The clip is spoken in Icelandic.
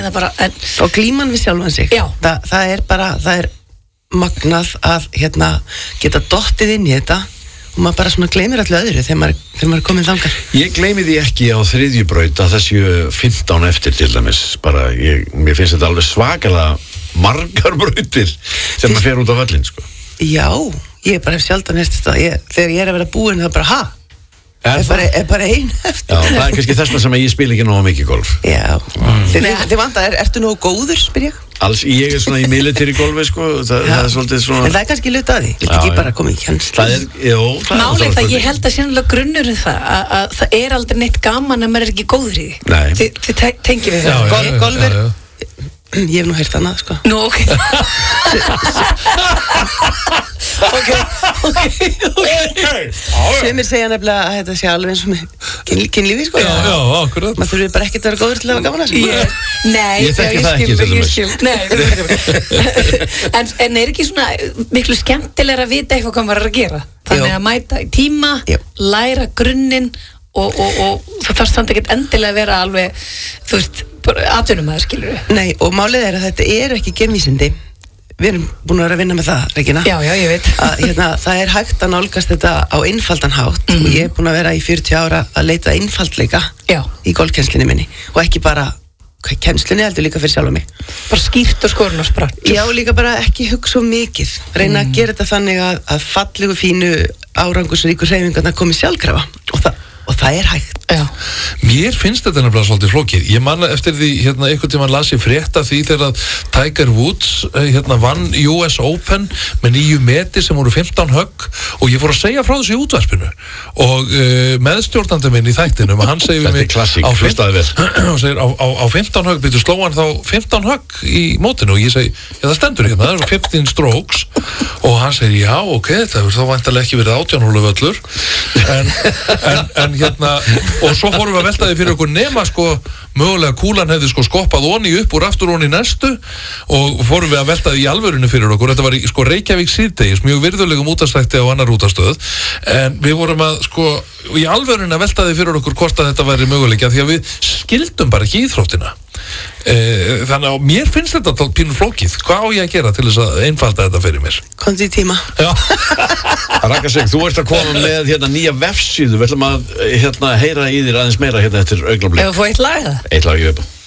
og glíman við sjálfan sig. Það er magnað að geta dottið inn í þetta og maður bara svona gleymir allu öðru þegar maður er komin þangað. Ég gleymi því ekki á þriðju braut að þessi 15 eftir til dæmis, bara mér finnst þetta alveg svakalega margar brautir sem maður fer út á völlin, sko. Já, ég bara hef sjaldan þegar ég að vera búin það bara er bara ein eftir. Já, það er kannski þess sem ég spil ekki nógu mikið golf. Já, þið vantar, ertu nógu góður, spyr ég? Alls, ég er svona í military golfi, sko, það er svolítið svona... En það er kannski hluta að því, viltu ekki bara koma í kjenslu? Málið það, ég held að sérlega grunnurinn að það er aldrei neitt gaman að maður er ekki góður í því. Nei. Þið tengjum við það. Golf er... Ég hef nú heyrt annað, sko. Nú, ok. Sumir segja nefnilega að þetta sé alveg eins og með kynlífi, sko. Já, akkurat. Maður þurfi bara ekkert að vera góður til að vera gaman að þessu. Nei, ég þekki það ekki til dæmis. En er ekki svona miklu skemmtilegra að vita eitthvað hvað maður er að gera? Þannig að mæta í tíma, læra grunninn og það þarf samt ekkert endilega að vera alveg, þú veist, atvinnumæður, skilur við. Nei, og málið er að þetta eru ekki geimvísindi. Við erum búin að vera að vinna með það, Regína. Já, ég veit. Það er hægt að nálgast þetta á einfaldan hátt og ég er búin að vera í 40 ára að leita einfaldleika í golfkennslinni minni og ekki bara kennslinni, heldur líka fyrir sjálf mig. Bara skýrt og skorun og spratt. Já, líka bara ekki hugsa mikið. Reyna að gera þetta þannig að fallegu, fínu, árangusríku hreyfingarna komi sjálfkrafa og það er hægt. Já. Mér finnst þetta nefnilega svolítið flókið. Ég man eftir því, einhvern tímann las ég frétta því þegar Tiger Woods vann US Open með 9 meti sem voru 15 högg og ég fór að segja frá þessu í útvarpinu og meðstjórnandi minn í þættinum, hann segir við mig á 15 högg, betur sló hann þá 15 högg í mótinu og ég segi, það stendur það eru 15 strokes og hann segir, já, ok, það hefur þá væntanlega ekki verið 18 hólu völlur en og svo fórum við að velta því fyrir okkur nema mögulega kúlan hefði skoppað onni upp og aftur onni næstu og fórum við að velta því í alvörinu fyrir okkur. Þetta var Reykjavík síðdegis, mjög virðulegum útastætti á annar útastöð en við vorum að í alvörinu að velta því fyrir okkur hvort að þetta væri möguleika því að við skildum bara ekki íþróttina. Þannig að mér finnst þetta pínu flókið. Hvað á ég að gera til þess að einfalda þetta fyrir mér? Komdu í tíma. Já. Raka Sig, þú ert að koma með nýja vefsíðu. Við ætlum að heyra í þér aðeins meira eftir augnablik. Ef þú fór eitt lag? Eitt lag í upp.